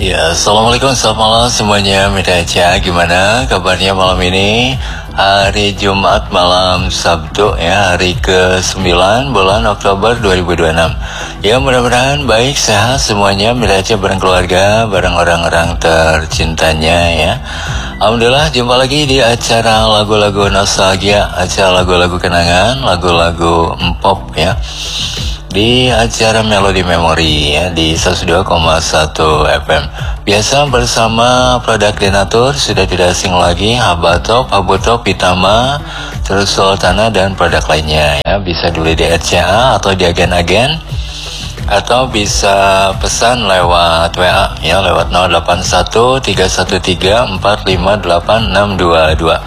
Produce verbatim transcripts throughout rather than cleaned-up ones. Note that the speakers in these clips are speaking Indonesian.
Ya, Assalamualaikum, selamat malam semuanya. Mita Aca, gimana kabarnya malam ini? Hari Jumat malam Sabtu ya, hari ke sembilan bulan Oktober dua ribu dua puluh enam. Ya, mudah-mudahan baik, sehat semuanya. Mita Aca bareng keluarga, bareng orang-orang tercintanya ya. Alhamdulillah, jumpa lagi di acara lagu-lagu nostalgia, acara lagu-lagu kenangan, lagu-lagu empop ya, di acara Melody Memory ya, di seratus dua koma satu F M. Biasa bersama produk Denatur, sudah tidak asing lagi, Habatop, Habutop, Pitama, terus Sultana dan produk lainnya ya. Bisa dulu di R C A atau di agen-agen, atau bisa pesan lewat W A ya, lewat nol delapan satu tiga satu tiga empat lima delapan enam dua dua.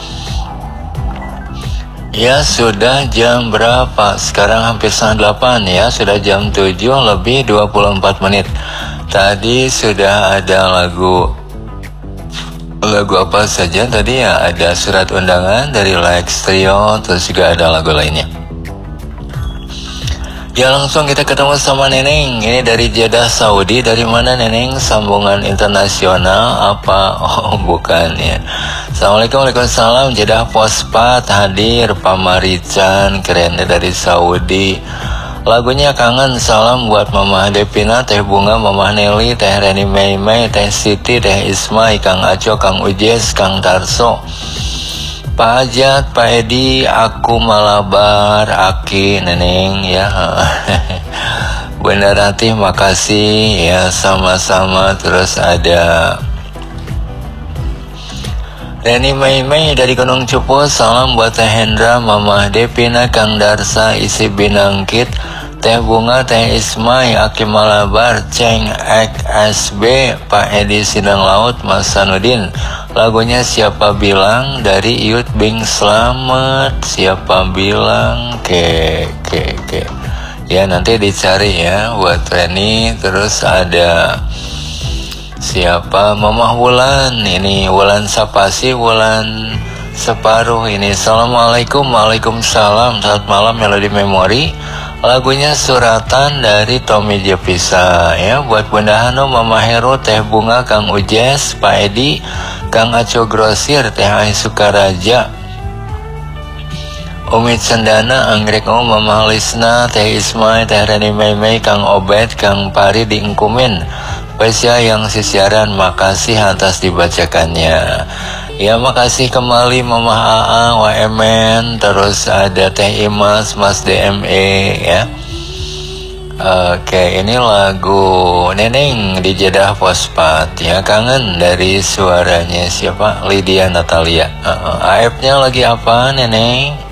Ya, sudah jam berapa? Sekarang hampir setengah delapan ya, sudah jam tujuh lebih dua puluh empat menit. Tadi sudah ada lagu Lagu apa saja tadi ya? Ada Surat Undangan dari Lex Trio, terus juga ada lagu lainnya. Ya, langsung kita ketemu sama Neneng. Ini dari Jeddah, Saudi. Dari mana Neneng? Sambungan internasional apa? Oh, bukan ya. Assalamualaikum, waalaikumsalam. Jeddah Pospat hadir. Pamarican, keren dari Saudi. Lagunya Kangen, salam buat Mama Devina, Teh Bunga, Mama Nelly, Teh Reni Mei Mei, Teh Siti, Teh Ismai, Kang Aco, Kang Ujes, Kang Tarso, Pak Ajat, Pak Edi, aku Malabar, Aki, Neneng ya. Bunda Ratih, makasih ya, sama-sama. Terus ada Reni Mei Mei dari Gunung Cupu, salam buat Teh Hendra, Mama Devina, Kang Darsa, Isi Binangkit, Teh Bunga, Teh Ismai, Aki Malabar, Ceng Ek S B, Pak Edi Sidang Laut, Mas Sanudin. Lagunya Siapa Bilang dari Iyut Bing Slamet. Siapa bilang, ke ke ke ya, nanti dicari ya buat Reni. Terus ada siapa, Mama Wulan, ini Wulan Sapasi, Wulan separuh ini. Assalamualaikum, waalaikumsalam, selamat malam Melody Memory. Lagunya Suratan dari Tommy Jepisa ya, buat Bunda Hano, Mama Heru, Teh Bunga, Kang Ujes, Pak Edi, Kang Aco Grosir, Teh Ai Sukaraja, Umit Sendana, Anggrek Om, Mama Lisna, Teh Ismai, Teh Reni Mei Mei, Kang Obed, Kang Pari di Engkumin. Spesial yang sisiaran, makasih atas dibacakannya. Ya, makasih kembali Mama A A, W M N, terus ada Teh Imas, Mas D M E ya. Oke, ini lagu Neneng di Jeddah Pospat ya, Kangen dari suaranya siapa? Lydia Natalia. Uh, A F-nya lagi apa Neneng?